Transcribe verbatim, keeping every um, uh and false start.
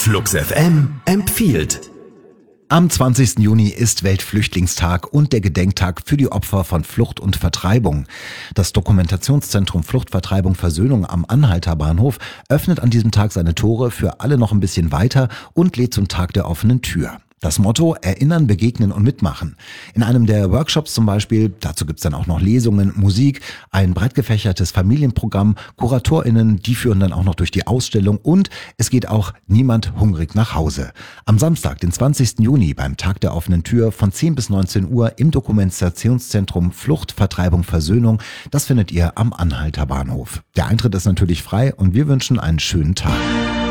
Flux F M empfiehlt. Am zwanzigsten Juni ist Weltflüchtlingstag und der Gedenktag für die Opfer von Flucht und Vertreibung. Das Dokumentationszentrum Flucht, Vertreibung, Versöhnung am Anhalter Bahnhof öffnet an diesem Tag seine Tore für alle noch ein bisschen weiter und lädt zum Tag der offenen Tür. Das Motto: Erinnern, Begegnen und Mitmachen. In einem der Workshops zum Beispiel, dazu gibt's dann auch noch Lesungen, Musik, ein breit gefächertes Familienprogramm, KuratorInnen, die führen dann auch noch durch die Ausstellung und es geht auch niemand hungrig nach Hause. Am Samstag, den zwanzigsten Juni, beim Tag der offenen Tür von zehn bis neunzehn Uhr im Dokumentationszentrum Flucht, Vertreibung, Versöhnung. Das findet ihr am Anhalter Bahnhof. Der Eintritt ist natürlich frei und wir wünschen einen schönen Tag.